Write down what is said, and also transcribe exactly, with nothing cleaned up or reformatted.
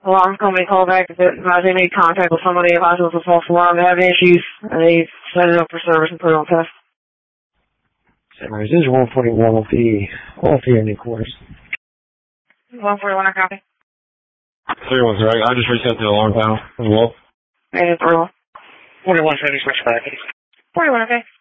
Alarm's going to be called back if it has any contact with somebody. If I was a false alarm, they have issues, and they set it up for service and put it on test. This is one forty-one of the all the ending quarters. one forty-one, I copy. three one, right? I just reset the alarm panel as well. Hey, it's Earl. forty-one seventy-six back. forty-one, okay.